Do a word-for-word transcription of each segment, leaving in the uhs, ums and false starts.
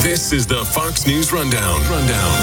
This is the Fox News Rundown. Rundown.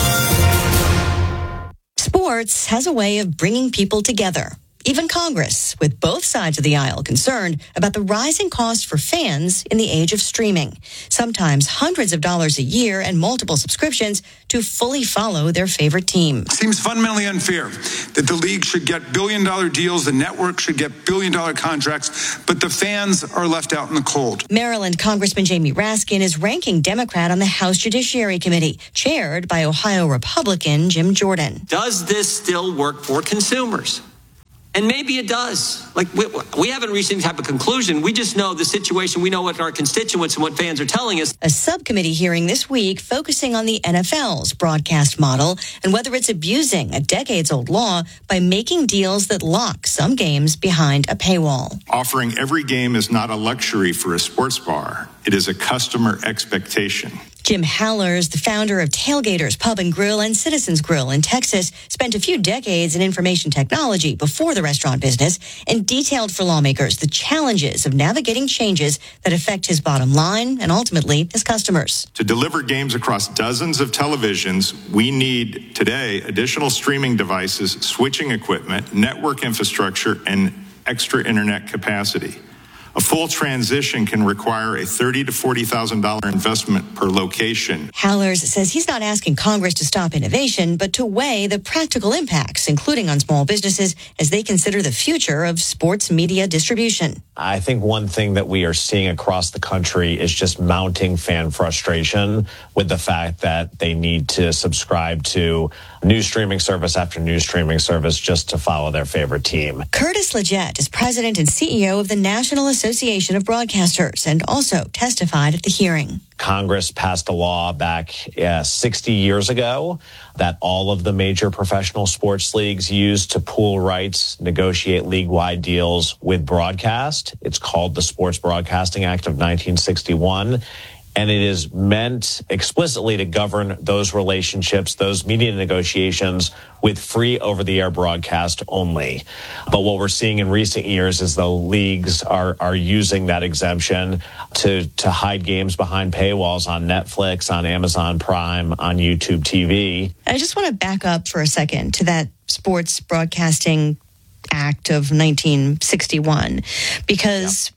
Sports has a way of bringing people together. Even Congress, with both sides of the aisle concerned about the rising cost for fans in the age of streaming. Sometimes hundreds of dollars a year and multiple subscriptions to fully follow their favorite team. It seems fundamentally unfair that the league should get billion-dollar deals, the network should get billion-dollar contracts, but the fans are left out in the cold. Maryland Congressman Jamie Raskin is ranking Democrat on the House Judiciary Committee, chaired by Ohio Republican Jim Jordan. Does this still work for consumers? And maybe it does. Like, we, we haven't reached any type of conclusion. We just know the situation. We know what our constituents and what fans are telling us. A subcommittee hearing this week focusing on the N F L's broadcast model and whether it's abusing a decades-old law by making deals that lock some games behind a paywall. Offering every game is not a luxury for a sports bar. It is a customer expectation. Jim Hallers, the founder of Tailgaters Pub and Grill and Citizens Grill in Texas, spent a few decades in information technology before the restaurant business and detailed for lawmakers the challenges of navigating changes that affect his bottom line and ultimately his customers. To deliver games across dozens of televisions, we need today additional streaming devices, switching equipment, network infrastructure, and extra internet capacity. A full transition can require a thirty thousand to forty thousand dollars investment per location. Hallers says he's not asking Congress to stop innovation, but to weigh the practical impacts, including on small businesses, as they consider the future of sports media distribution. I think one thing that we are seeing across the country is just mounting fan frustration with the fact that they need to subscribe to new streaming service after new streaming service just to follow their favorite team. Curtis Leggett is president and C E O of the National Association of Broadcasters and also testified at the hearing. Congress passed a law back uh, sixty years ago that all of the major professional sports leagues use to pool rights, negotiate league-wide deals with broadcast. It's called the Sports Broadcasting Act of nineteen sixty-one. And it is meant explicitly to govern those relationships, those media negotiations with free over-the-air broadcast only. But what we're seeing in recent years is the leagues are are using that exemption to, to hide games behind paywalls on Netflix, on Amazon Prime, on YouTube T V. I just want to back up for a second to that Sports Broadcasting Act of nineteen sixty-one, because... Yeah.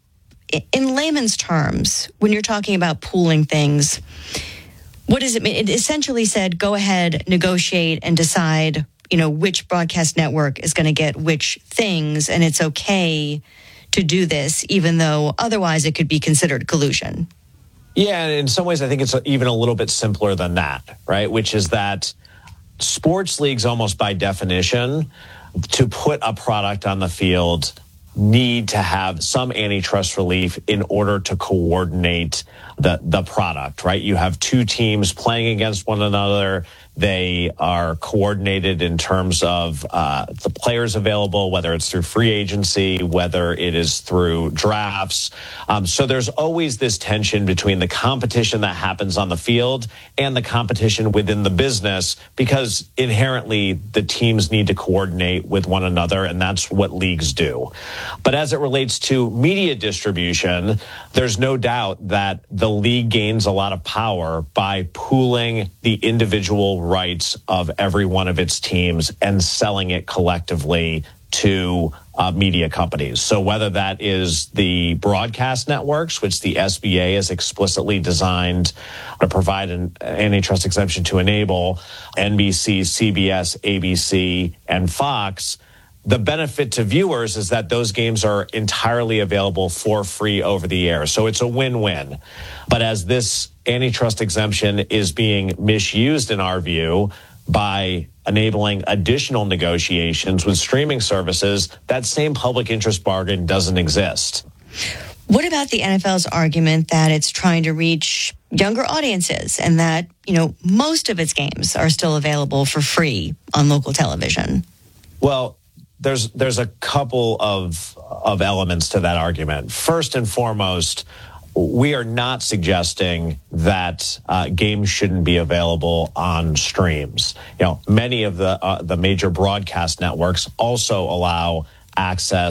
In layman's terms, when you're talking about pooling things, what does it mean? It essentially said, go ahead, negotiate, and decide, you know, which broadcast network is going to get which things, and it's okay to do this, even though otherwise it could be considered collusion. Yeah, and in some ways, I think it's even a little bit simpler than that, right? Which is that sports leagues, almost by definition, to put a product on the field, need to have some antitrust relief in order to coordinate the the product, right? You have two teams playing against one another. They are coordinated in terms of uh, the players available, whether it's through free agency, whether it is through drafts. Um, so there's always this tension between the competition that happens on the field and the competition within the business, because inherently the teams need to coordinate with one another, and that's what leagues do. But as it relates to media distribution, there's no doubt that the league gains a lot of power by pooling the individual rights of every one of its teams and selling it collectively to uh, media companies. So whether that is the broadcast networks, which the S B A is explicitly designed to provide an antitrust exemption to enable, N B C, C B S, A B C, and Fox, the benefit to viewers is that those games are entirely available for free over the air. So it's a win-win. But as this antitrust exemption is being misused, in our view, by enabling additional negotiations with streaming services, that same public interest bargain doesn't exist. What about the N F L's argument that it's trying to reach younger audiences and that, you know, most of its games are still available for free on local television? Well, There's there's a couple of of elements to that argument. First and foremost, we are not suggesting that uh, games shouldn't be available on streams. You know, many of the uh, the major broadcast networks also allow access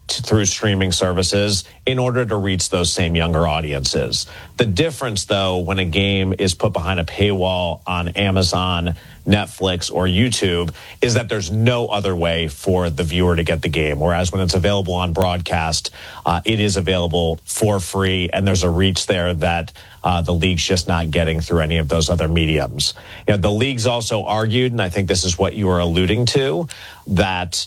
to, through streaming services in order to reach those same younger audiences. The difference, though, when a game is put behind a paywall on Amazon, Netflix, or YouTube, is that there's no other way for the viewer to get the game. Whereas when it's available on broadcast, uh, it is available for free, and there's a reach there that uh, the league's just not getting through any of those other mediums. You know, the league's also argued, and I think this is what you were alluding to, that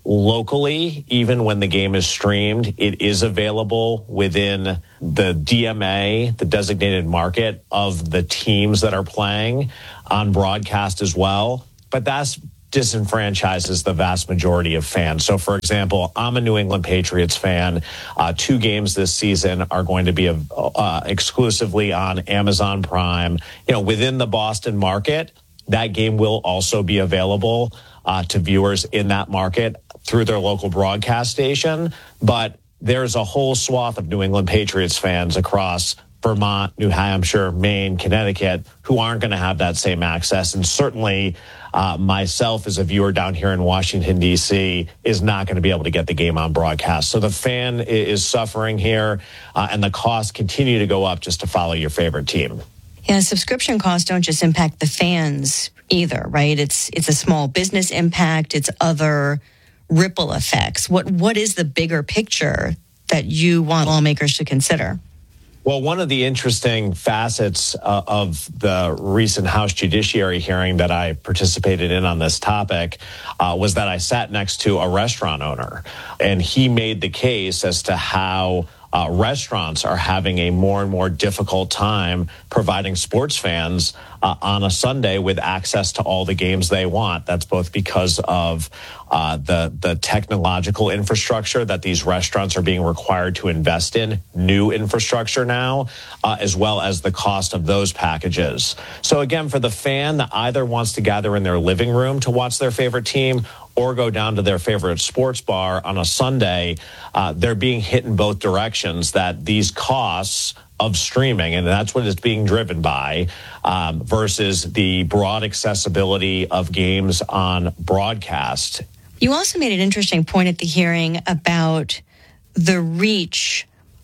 locally, even when the game is streamed, it is available within the D M A, the designated market of the teams that are playing on broadcast as well. But that's disenfranchises the vast majority of fans. So, for example, I'm a New England Patriots fan. Uh, two games this season are going to be uh, exclusively on Amazon Prime. You know, within the Boston market, that game will also be available uh, to viewers in that market through their local broadcast station. But there's a whole swath of New England Patriots fans across Vermont, New Hampshire, Maine, Connecticut, who aren't going to have that same access. And certainly uh, myself as a viewer down here in Washington, D C, is not going to be able to get the game on broadcast. So the fan is suffering here, uh, and the costs continue to go up just to follow your favorite team. Yeah, subscription costs don't just impact the fans either, right? It's it's a small business impact. It's other ripple effects. What What is the bigger picture that you want lawmakers to consider? Well, one of the interesting facets uh, of the recent House Judiciary hearing that I participated in on this topic uh, was that I sat next to a restaurant owner, and he made the case as to how uh, restaurants are having a more and more difficult time providing sports fans uh, on a Sunday with access to all the games they want. That's both because of Uh, the the technological infrastructure that these restaurants are being required to invest in, new infrastructure now, uh, as well as the cost of those packages. So again, for the fan that either wants to gather in their living room to watch their favorite team or go down to their favorite sports bar on a Sunday, uh, they're being hit in both directions, that these costs of streaming, and that's what it's being driven by, um, versus the broad accessibility of games on broadcast. You also made an interesting point at the hearing about the reach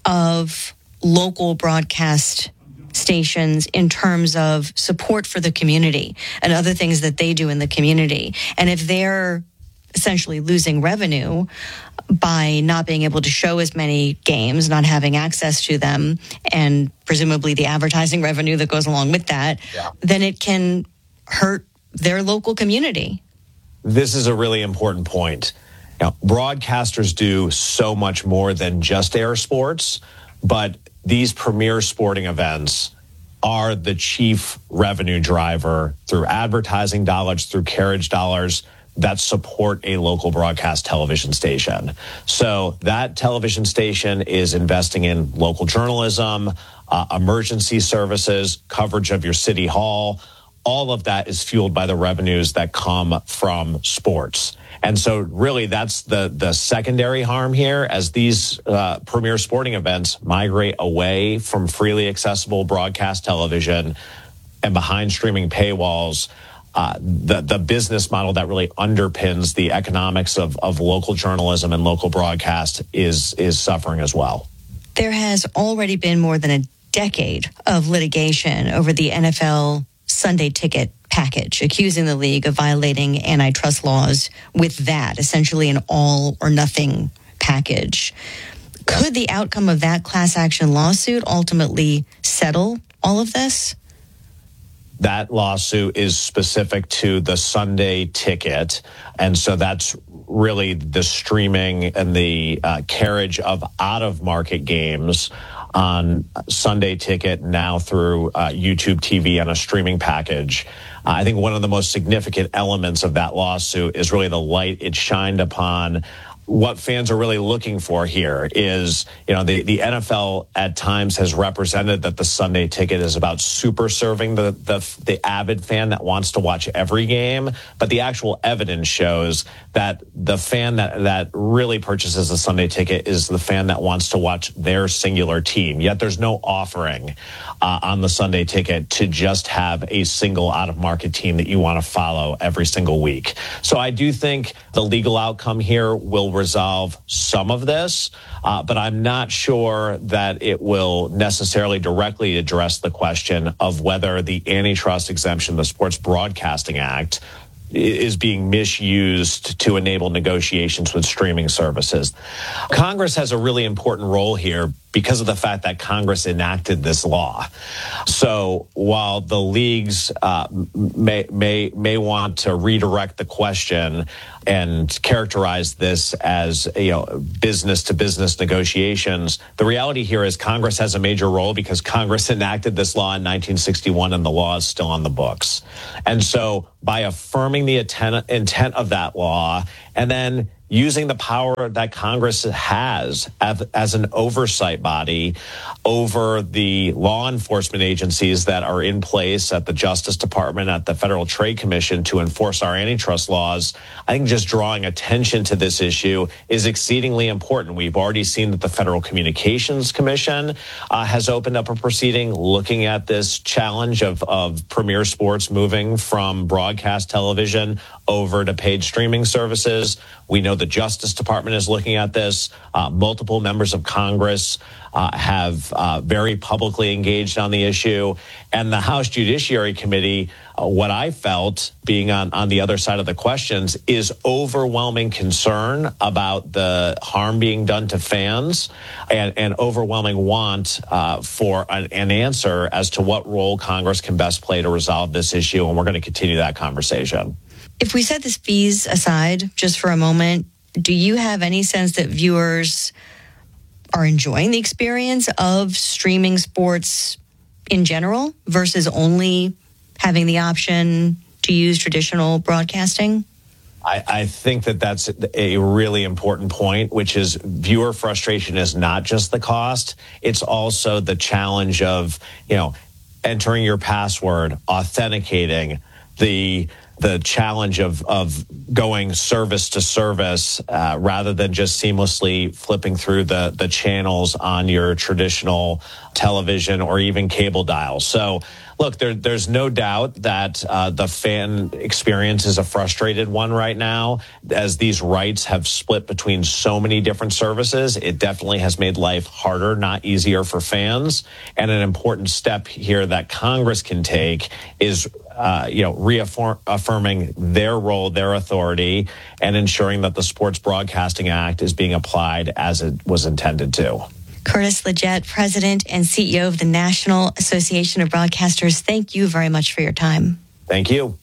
of local broadcast stations in terms of support for the community and other things that they do in the community. And if they're essentially losing revenue by not being able to show as many games, not having access to them, and presumably the advertising revenue that goes along with that, yeah. then it can hurt their local community. This is a really important point. Now, broadcasters do so much more than just air sports, but these premier sporting events are the chief revenue driver through advertising dollars, through carriage dollars that support a local broadcast television station. So that television station is investing in local journalism, uh, emergency services, coverage of your city hall. All of that is fueled by the revenues that come from sports. And so really that's the, the secondary harm here, as these uh, premier sporting events migrate away from freely accessible broadcast television and behind streaming paywalls. Uh, the, the business model that really underpins the economics of, of local journalism and local broadcast is, is suffering as well. There has already been more than a decade of litigation over the N F L Sunday ticket package, accusing the league of violating antitrust laws with that, essentially an all or nothing package. Could the outcome of that class action lawsuit ultimately settle all of this? That lawsuit is specific to the Sunday ticket. And so that's really the streaming and the uh, carriage of out-of-market games on Sunday ticket now through uh, YouTube T V on a streaming package. Uh, I think one of the most significant elements of that lawsuit is really the light it shined upon what fans are really looking for here is, you know, the, the N F L at times has represented that the Sunday ticket is about super serving the, the, the avid fan that wants to watch every game. But the actual evidence shows that the fan that, that really purchases a Sunday ticket is the fan that wants to watch their singular team. Yet there's no offering uh, on the Sunday ticket to just have a single out-of-market team that you want to follow every single week. So I do think the legal outcome here will resolve some of this, uh, but I'm not sure that it will necessarily directly address the question of whether the antitrust exemption, the Sports Broadcasting Act, is being misused to enable negotiations with streaming services. Congress has a really important role here because of the fact that Congress enacted this law. So while the leagues uh, may may may want to redirect the question and characterize this as, you know, business to business negotiations, the reality here is Congress has a major role because Congress enacted this law in nineteen sixty-one and the law is still on the books. And so by affirming the intent, intent of that law and then using the power that Congress has as, as an oversight body over the law enforcement agencies that are in place at the Justice Department, at the Federal Trade Commission to enforce our antitrust laws, I think just drawing attention to this issue is exceedingly important. We've already seen that the Federal Communications Commission uh, has opened up a proceeding looking at this challenge of, of premier sports moving from broadcast television over to paid streaming services. We know the Justice Department is looking at this. Uh, multiple members of Congress uh, have uh, very publicly engaged on the issue. And the House Judiciary Committee, uh, what I felt being on, on the other side of the questions is overwhelming concern about the harm being done to fans and, and overwhelming want uh, for an, an answer as to what role Congress can best play to resolve this issue. And we're going to continue that conversation. If we set the fees aside just for a moment, do you have any sense that viewers are enjoying the experience of streaming sports in general versus only having the option to use traditional broadcasting? I, I think that that's a really important point, which is viewer frustration is not just the cost. It's also the challenge of, you know, entering your password, authenticating, the the challenge of of going service to service uh, rather than just seamlessly flipping through the the channels on your traditional television or even cable dials. So look, there, there's no doubt that uh, the fan experience is a frustrated one right now. As these rights have split between so many different services, it definitely has made life harder, not easier for fans. And an important step here that Congress can take is Uh, you know, reaffirming their role, their authority, and ensuring that the Sports Broadcasting Act is being applied as it was intended to. Curtis LeGette, President and C E O of the National Association of Broadcasters, thank you very much for your time. Thank you.